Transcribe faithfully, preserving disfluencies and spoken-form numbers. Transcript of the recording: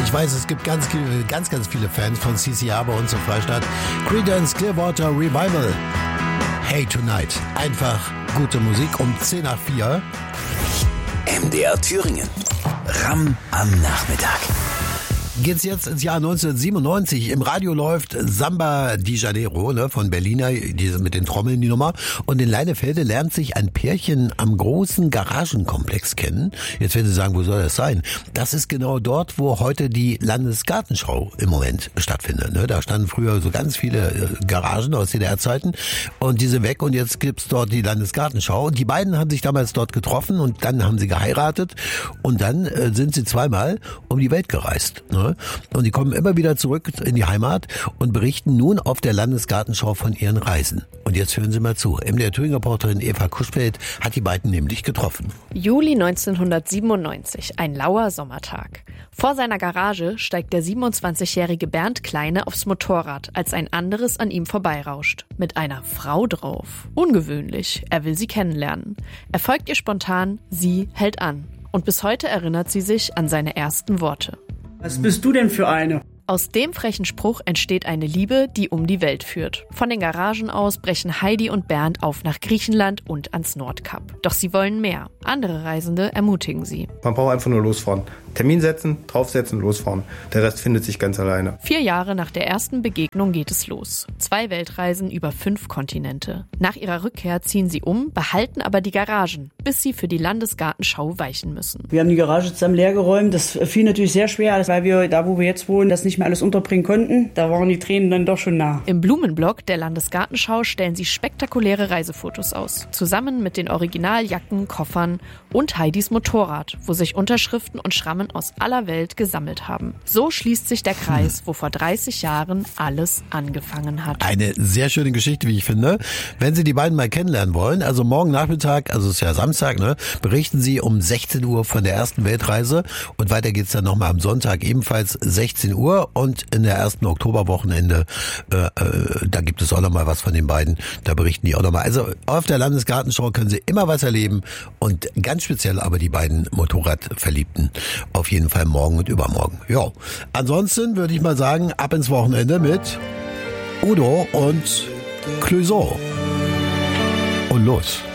Ich weiß, es gibt ganz, ganz, ganz viele Fans von C C R bei uns in Freistadt. Creedence Clearwater Revival. Hey Tonight. Einfach gute Musik um zehn nach vier. M D R Thüringen. Ram am Nachmittag. Geht's jetzt ins Jahr neunzehnhundertsiebenundneunzig. Im Radio läuft Samba di Janeiro, ne, von Berliner, diese mit den Trommeln, die Nummer. Und in Leinefelde lernt sich ein Pärchen am großen Garagenkomplex kennen. Jetzt werden Sie sagen, wo soll das sein? Das ist genau dort, wo heute die Landesgartenschau im Moment stattfindet. Ne? Da standen früher so ganz viele Garagen aus D D R-Zeiten und die sind weg und jetzt gibt's dort die Landesgartenschau. Die beiden haben sich damals dort getroffen und dann haben sie geheiratet und dann äh, sind sie zweimal um die Welt gereist. Ne? Und die kommen immer wieder zurück in die Heimat und berichten nun auf der Landesgartenschau von ihren Reisen. Und jetzt hören Sie mal zu. M D R Thüringen-Reporterin Eva Kuschfeld hat die beiden nämlich getroffen. Juli neunzehnhundertsiebenundneunzig, ein lauer Sommertag. Vor seiner Garage steigt der siebenundzwanzigjährige Bernd Kleine aufs Motorrad, als ein anderes an ihm vorbeirauscht. Mit einer Frau drauf. Ungewöhnlich. Er will sie kennenlernen. Er folgt ihr spontan, sie hält an. Und bis heute erinnert sie sich an seine ersten Worte. Was bist du denn für eine? Aus dem frechen Spruch entsteht eine Liebe, die um die Welt führt. Von den Garagen aus brechen Heidi und Bernd auf nach Griechenland und ans Nordkap. Doch sie wollen mehr. Andere Reisende ermutigen sie. Man braucht einfach nur losfahren. Termin setzen, draufsetzen, losfahren. Der Rest findet sich ganz alleine. Vier Jahre nach der ersten Begegnung geht es los. Zwei Weltreisen über fünf Kontinente. Nach ihrer Rückkehr ziehen sie um, behalten aber die Garagen, bis sie für die Landesgartenschau weichen müssen. Wir haben die Garage zusammen leergeräumt. Das fiel natürlich sehr schwer, weil wir da, wo wir jetzt wohnen, das nicht mehr alles unterbringen konnten. Da waren die Tränen dann doch schon nah. Im Blumenblock der Landesgartenschau stellen sie spektakuläre Reisefotos aus. Zusammen mit den Originaljacken, Koffern und Heidis Motorrad, wo sich Unterschriften und Schrammen aus aller Welt gesammelt haben. So schließt sich der Kreis, wo vor dreißig Jahren alles angefangen hat. Eine sehr schöne Geschichte, wie ich finde. Wenn Sie die beiden mal kennenlernen wollen, also morgen Nachmittag, also es ist ja Samstag, ne, berichten Sie um sechzehn Uhr von der ersten Weltreise und weiter geht's dann nochmal am Sonntag ebenfalls sechzehn Uhr und in der ersten Oktoberwochenende, äh, äh, da gibt es auch nochmal was von den beiden, da berichten die auch nochmal. Also auf der Landesgartenschau können Sie immer was erleben und ganz speziell aber die beiden Motorradverliebten auf jeden Fall morgen und übermorgen. Ja, ansonsten würde ich mal sagen, ab ins Wochenende mit Udo und Clouseau. Und los.